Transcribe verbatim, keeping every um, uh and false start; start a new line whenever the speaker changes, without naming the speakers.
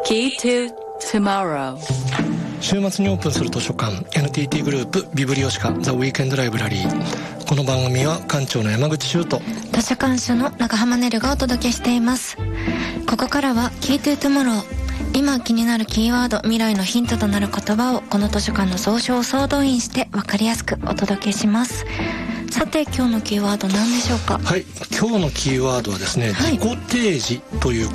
Key to Tomorrow。
週末にオープンする図書館 エヌティーティー グループビブリオシカザ・ウィーケンド・ライブラリー。この番組は館長の山口修斗、
図書館主の長浜ねるがお届けしています。ここからは Key to Tomorrow。今気になるキーワード、未来のヒントとなる言葉をこの図書館の総称を総動員して分かりやすくお届けします。さて今日のキーワード何でしょうか。
はい、今日のキーワードはですね、はい、自己提示という